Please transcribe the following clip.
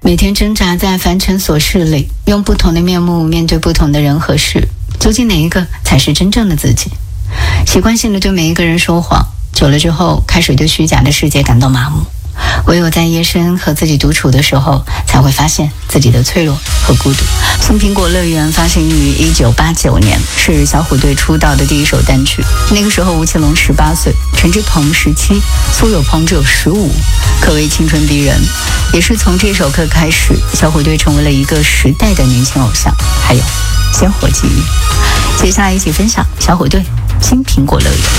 每天挣扎在凡尘琐事里，用不同的面目面对不同的人和事，究竟哪一个才是真正的自己？习惯性的对每一个人说谎，久了之后开始对虚假的世界感到麻木。唯有在夜深和自己独处的时候，才会发现自己的脆弱和孤独。送苹果乐园发行于1989年，是小虎队出道的第一首单曲。那个时候吴奇隆18岁，陈志朋17，苏有朋只有15，可谓青春逼人。也是从这首歌开始，小虎队成为了一个时代的年轻偶像，还有鲜活记忆。接下来一起分享小虎队新苹果乐园。